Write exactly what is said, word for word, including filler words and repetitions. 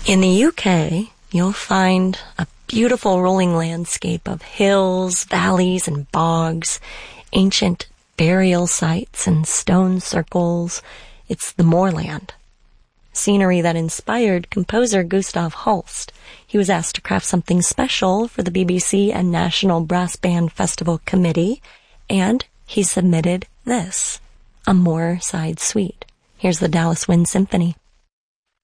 In the U K, you'll find a beautiful rolling landscape of hills, valleys, and bogs, ancient burial sites and stone circles. It's the moorland. Scenery that inspired composer Gustav Holst. He was asked to craft something special for the B B C and National Brass Band Festival Committee, and he submitted this, a Moorside Suite. Here's the Dallas Wind Symphony.